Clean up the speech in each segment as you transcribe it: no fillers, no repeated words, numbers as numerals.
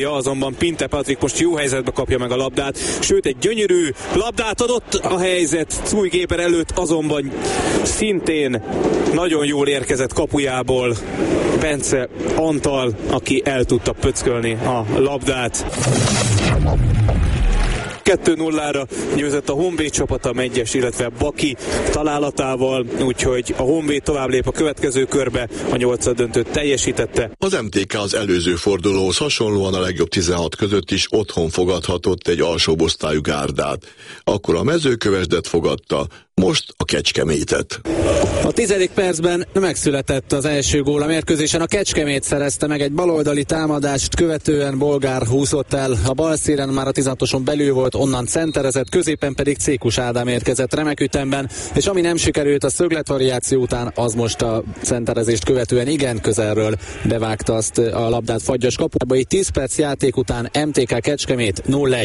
Ja, azonban Pinte Patrik most jó helyzetbe kapja meg a labdát, sőt egy gyönyörű labdát adott a helyzet Cúj Géper előtt, azonban szintén nagyon jól érkezett kapujából Bence Antal, aki el tudta pöckölni a labdát. 2-0-ra győzött a Honvéd csapata Medgyes, illetve Baki találatával, úgyhogy a Honvéd tovább lép a következő körbe, a 8. döntőt teljesítette. Az MTK az előző fordulóhoz hasonlóan a legjobb 16 között is otthon fogadhatott egy alsóbb-osztályú gárdát. Akkor a Mezőkövesdet fogadta, most a Kecskemétet. A 10. percben megszületett az első gól a mérkőzésen. A Kecskemét szerezte meg egy baloldali támadást, követően Bolgár húzott el a bal szélen, már a 16-oson belül volt, onnan centerezett, középen pedig Cékus Ádám érkezett remek ütemben, és ami nem sikerült a szögletvariáció után, az most a centerezést követően igen közelről bevágta azt a labdát Fagyas kapujába. Így 10 perc játék után MTK Kecskemét 0-1.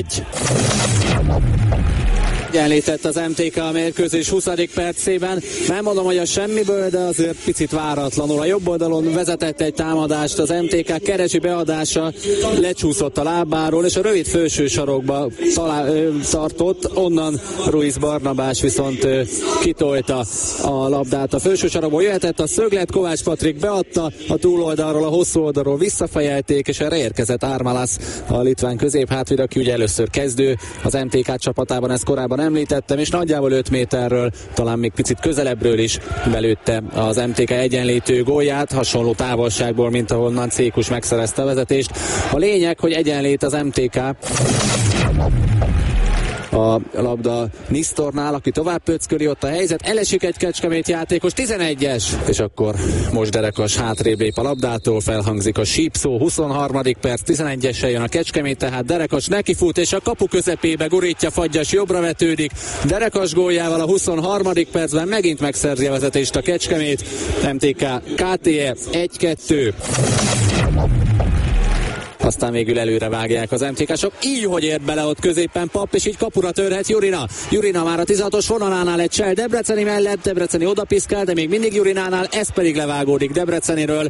Egyenlített az MTK a mérkőzés 20. percében. Nem mondom, hogy a semmiből, de azért picit váratlanul. A jobb oldalon vezetett egy támadást, az MTK Keresi beadása lecsúszott a lábáról, és a rövid felső sarokba tartott, onnan Ruiz Barnabás viszont kitolta a labdát a felső sarokból. Jöhetett a szöglet, Kovács Patrik beadta, a túloldalról, a hosszú oldalról visszafejelték, és erre érkezett Ármálasz, a litván középhátvéd, aki ugye először kezdő az MTK csapatában, ezt korábban említettem, és nagyjából 5 méterről, talán még picit közelebbről is belőtte az MTK egyenlítő gólját, hasonló távolságból, mint ahonnan Cékus megszerezte a vezetést. A lényeg, hogy egyenlít az MTK. A labda Nisztornál, aki tovább pöcköli, ott a helyzet, elesik egy Kecskemét játékos, 11-es, és akkor most Derekas hátrébb lép a labdától, felhangzik a sípszó, 23. perc, 11-essel jön a Kecskemét, tehát Derekas nekifut, és a kapu közepébe gurítja Fagyas, jobbra vetődik, Derekas góljával a 23. percben megint megszerzi a vezetést a Kecskemét, MTK KTE 1-2. Aztán végül előre vágják az MTK-sok, így hogy ért bele ott középen Papp, és így kapura törhet Jurina. Jurina már a 16-os vonalánál egy csel Debreceni mellett, Debreceni odapiszkál, de még mindig Jurinánál, ez pedig levágódik Debreceniről.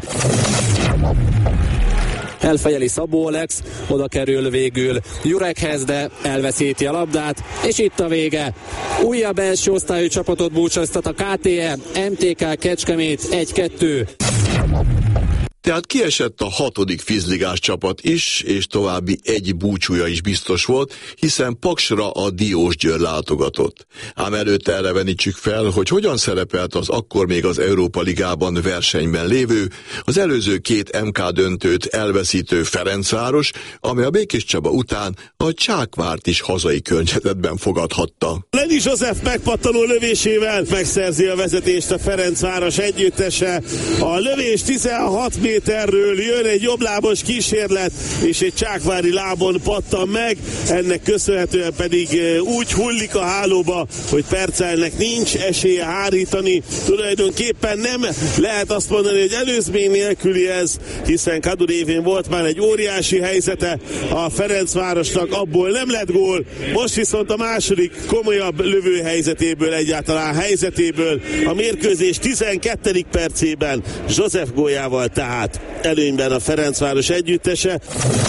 Elfejeli Szabó Alex, oda kerül végül Jurekhez, de elveszíti a labdát, és itt a vége. Újabb első osztályú csapatot búcsúztat a KTE, MTK Kecskemét 1-2. Tehát kiesett a 6. fizligás csapat is, és további egy búcsúja is biztos volt, hiszen Paksra a Diósgyőr látogatott. Ám előtte elevenítsük fel, hogy hogyan szerepelt az akkor még az Európa Ligában versenyben lévő, az előző 2 MK döntőt elveszítő Ferencváros, amely a Békéscsaba után a Csákvárt is hazai környezetben fogadhatta. Lenny József megpattanó lövésével megszerzi a vezetést a Ferencváros együttese. A lövés 16 méterről jön egy jobblábos kísérlet, és egy csákvári lábon pattan meg, ennek köszönhetően pedig úgy hullik a hálóba, hogy Percelnek nincs esélye hárítani. Tulajdonképpen nem lehet azt mondani, hogy előzmény nélküli ez, hiszen Kadu révén volt már egy óriási helyzete a Ferencvárosnak, abból nem lett gól, most viszont a második komolyabb lövőhelyzetéből, egyáltalán helyzetéből a mérkőzés 12. percében József góljával tehát előnyben a Ferencváros együttese.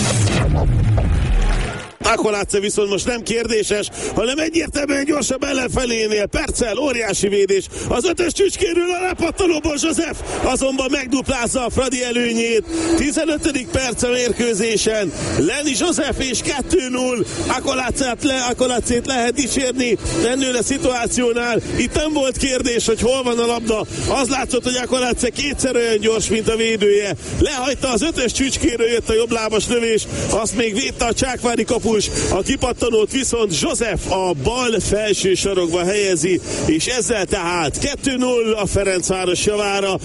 Akoláce viszont most nem kérdéses, hanem egyértelműen gyorsabb ellenfelénél. Perccel, óriási védés. Az 5-ös csücskéről a lepattanóból József azonban megduplázza a Fradi előnyét. 15. perc a mérkőzésen. Lenny József és 2-0. Akolácét lehet dicsérni ennél a szituációnál. Itt nem volt kérdés, hogy hol van a labda. Az látszott, hogy Akoláce kétszer olyan gyors, mint a védője. Lehagyta az 5-ös csücskéről, jött a jobblábas lövés. Azt még védte a csákvári kapus. A kipattanót viszont József a bal felső sarokba helyezi, és ezzel tehát 2-0 a Ferencváros javára.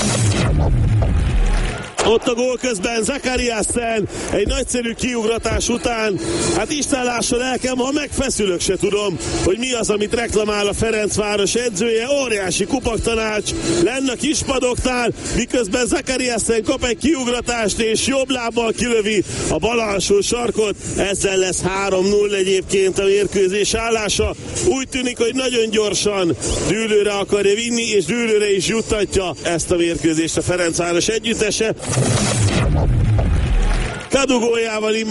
Ott a gól közben Zakariasen egy nagyszerű kiugratás után, hát Isten lássa lelkem, ha megfeszülök, se tudom, hogy mi az, amit reklamál a Ferencváros edzője. Óriási kupaktanács lenne a kispadoknál, miközben Zakariasen kap egy kiugratást, és jobb lábbal kilövi a bal alsó sarkot. Ezzel lesz 3-0 egyébként a mérkőzés állása. Úgy tűnik, hogy nagyon gyorsan dűlőre akarja vinni, és dűlőre is juttatja ezt a mérkőzést a Ferencváros együttese. Kadugójával